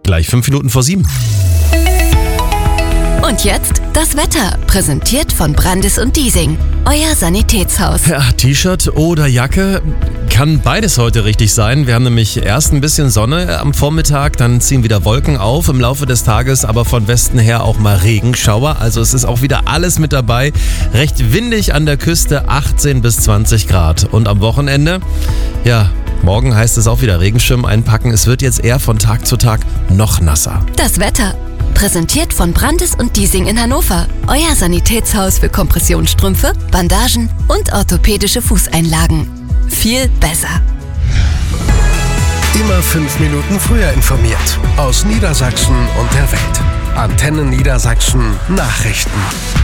Gleich 5 Minuten vor 7. Und jetzt das Wetter, präsentiert von Brandis und Diesing, euer Sanitätshaus. Ja, T-Shirt oder Jacke, kann beides heute richtig sein. Wir haben nämlich erst ein bisschen Sonne am Vormittag, dann ziehen wieder Wolken auf im Laufe des Tages, aber von Westen her auch mal Regenschauer. Also es ist auch wieder alles mit dabei. Recht windig an der Küste, 18 bis 20 Grad. Und am Wochenende, ja, morgen heißt es auch wieder Regenschirm einpacken. Es wird jetzt eher von Tag zu Tag noch nasser. Das Wetter, präsentiert von Brandis und Diesing in Hannover, euer Sanitätshaus für Kompressionsstrümpfe, Bandagen und orthopädische Fußeinlagen. Viel besser. Immer 5 Minuten früher informiert. Aus Niedersachsen und der Welt. Antenne Niedersachsen Nachrichten.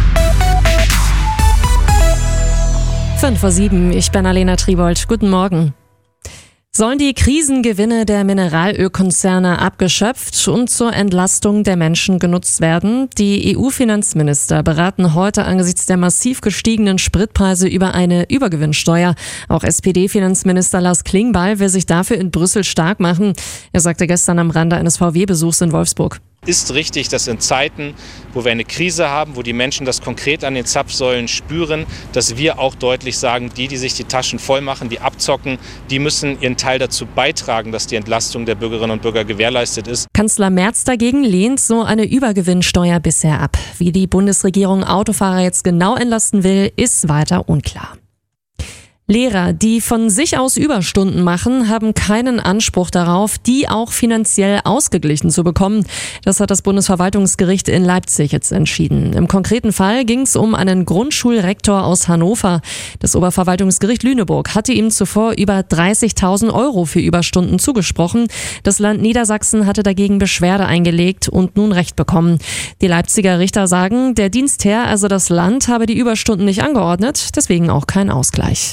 5:07, ich bin Alena Tribold. Guten Morgen. Sollen die Krisengewinne der Mineralölkonzerne abgeschöpft und zur Entlastung der Menschen genutzt werden? Die EU-Finanzminister beraten heute angesichts der massiv gestiegenen Spritpreise über eine Übergewinnsteuer. Auch SPD-Finanzminister Lars Klingbeil will sich dafür in Brüssel stark machen. Er sagte gestern am Rande eines VW-Besuchs in Wolfsburg. Ist richtig, dass in Zeiten, wo wir eine Krise haben, wo die Menschen das konkret an den Zapfsäulen spüren, dass wir auch deutlich sagen, die sich die Taschen voll machen, die abzocken, die müssen ihren Teil dazu beitragen, dass die Entlastung der Bürgerinnen und Bürger gewährleistet ist. Kanzler Merz dagegen lehnt so eine Übergewinnsteuer bisher ab. Wie die Bundesregierung Autofahrer jetzt genau entlasten will, ist weiter unklar. Lehrer, die von sich aus Überstunden machen, haben keinen Anspruch darauf, die auch finanziell ausgeglichen zu bekommen. Das hat das Bundesverwaltungsgericht in Leipzig jetzt entschieden. Im konkreten Fall ging es um einen Grundschulrektor aus Hannover. Das Oberverwaltungsgericht Lüneburg hatte ihm zuvor über 30.000 Euro für Überstunden zugesprochen. Das Land Niedersachsen hatte dagegen Beschwerde eingelegt und nun Recht bekommen. Die Leipziger Richter sagen, der Dienstherr, also das Land, habe die Überstunden nicht angeordnet, deswegen auch kein Ausgleich.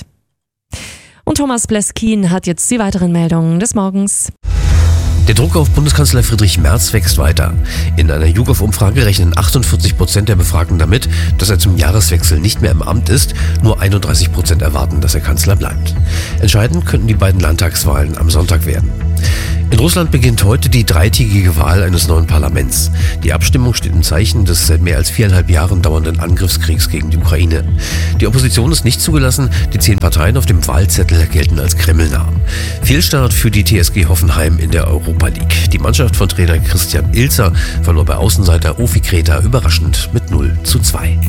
Und Thomas Bleskin hat jetzt die weiteren Meldungen des Morgens. Der Druck auf Bundeskanzler Friedrich Merz wächst weiter. In einer YouGov-Umfrage rechnen 48% der Befragten damit, dass er zum Jahreswechsel nicht mehr im Amt ist. Nur 31% erwarten, dass er Kanzler bleibt. Entscheidend könnten die beiden Landtagswahlen am Sonntag werden. In Russland beginnt heute die dreitägige Wahl eines neuen Parlaments. Die Abstimmung steht im Zeichen des seit mehr als 4,5 Jahren dauernden Angriffskriegs gegen die Ukraine. Die Opposition ist nicht zugelassen, die 10 Parteien auf dem Wahlzettel gelten als kremlnah. Fehlstart für die TSG Hoffenheim in der Europa League. Die Mannschaft von Trainer Christian Ilzer verlor bei Außenseiter Ofi Kreta überraschend mit 0:2.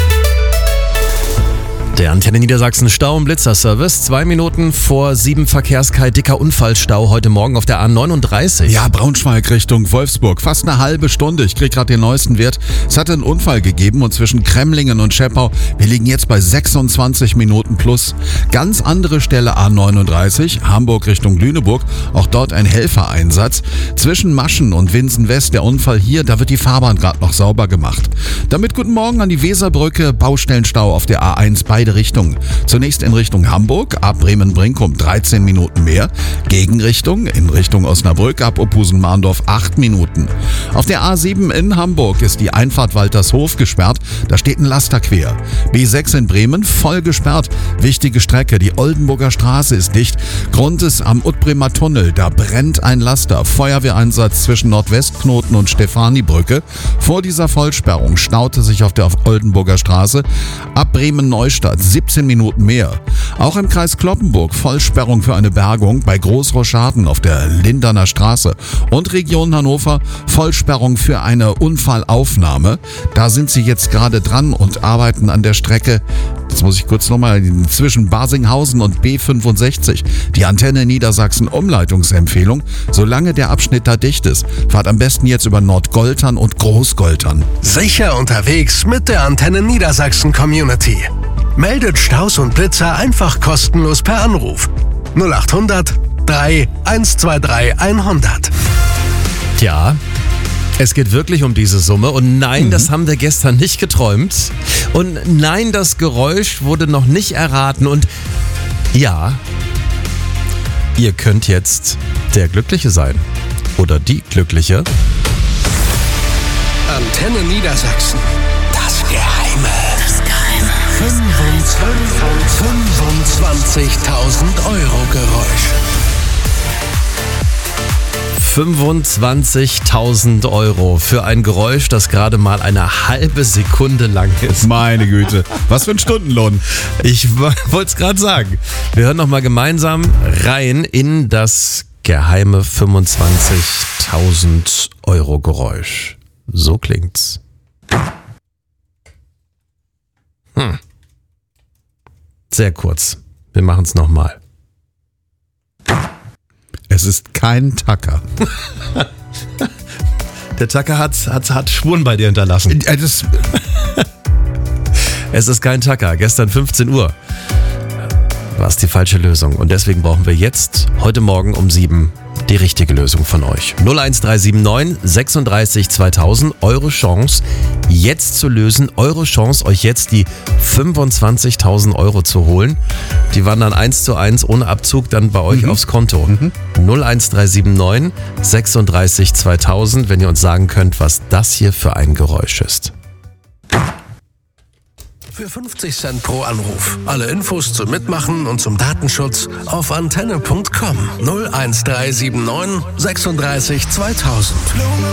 Der Antenne Niedersachsen Stau- und Blitzerservice. 2 Minuten vor 7 Verkehrskalt, dicker Unfallstau heute Morgen auf der A39. Ja, Braunschweig Richtung Wolfsburg. Fast eine halbe Stunde. Ich kriege gerade den neuesten Wert. Es hat einen Unfall gegeben und zwischen Kremlingen und Schepau, wir liegen jetzt bei 26 Minuten plus. Ganz andere Stelle A39, Hamburg Richtung Lüneburg. Auch dort ein Helfereinsatz. Zwischen Maschen und Winsen West der Unfall hier, da wird die Fahrbahn gerade noch sauber gemacht. Damit guten Morgen an die Weserbrücke, Baustellenstau auf der A1 beide Richtungen. Zunächst in Richtung Hamburg, ab Bremen-Brink um 13 Minuten mehr. Gegenrichtung in Richtung Osnabrück, ab Opusen-Mahndorf 8 Minuten. Auf der A7 in Hamburg ist die Einfahrt Waltershof gesperrt. Da steht ein Laster quer. B6 in Bremen voll gesperrt. Wichtige Strecke, die Oldenburger Straße ist dicht. Grund ist am Utbremer Tunnel. Da brennt ein Laster. Feuerwehreinsatz zwischen Nordwestknoten und Stefanibrücke. Vor dieser Vollsperrung staute sich auf der Oldenburger Straße. Ab Bremen-Neustadt 17 Minuten mehr. Auch im Kreis Cloppenburg Vollsperrung für eine Bergung bei Großroschaden auf der Linderner Straße. Und Region Hannover Vollsperrung für eine Unfallaufnahme. Da sind sie jetzt gerade dran und arbeiten an der Strecke. Jetzt muss ich kurz nochmal zwischen Basinghausen und B65. Die Antenne Niedersachsen Umleitungsempfehlung. Solange der Abschnitt da dicht ist, fahrt am besten jetzt über Nordgoltern und Großgoltern. Sicher unterwegs mit der Antenne Niedersachsen Community. Meldet Staus und Blitzer einfach kostenlos per Anruf. 0800 3 123 100. Tja, es geht wirklich um diese Summe und nein, das haben wir gestern nicht geträumt und nein, das Geräusch wurde noch nicht erraten und ja, ihr könnt jetzt der Glückliche sein oder die Glückliche. Antenne Niedersachsen. Das Geheime. 25.000 Euro Geräusch. 25.000 Euro für ein Geräusch, das gerade mal eine halbe Sekunde lang ist. Meine Güte. Was für ein Stundenlohn. Ich wollte es gerade sagen. Wir hören nochmal gemeinsam rein in das geheime 25.000 Euro Geräusch. So klingt's. Sehr kurz. Wir machen es nochmal. Es ist kein Tacker. Der Tacker hat Spuren bei dir hinterlassen. Es ist kein Tacker. Gestern 15 Uhr war es die falsche Lösung. Und deswegen brauchen wir jetzt, heute Morgen um 7, die richtige Lösung von euch. 01379 36 2000, eure Chance jetzt zu lösen, eure Chance, euch jetzt die 25.000 Euro zu holen. Die wandern 1:1 ohne Abzug dann bei euch aufs Konto. 01379 36 2000, wenn ihr uns sagen könnt, was das hier für ein Geräusch ist. Für 50 Cent pro Anruf. Alle Infos zum Mitmachen und zum Datenschutz auf antenne.com. 01379 36 2000.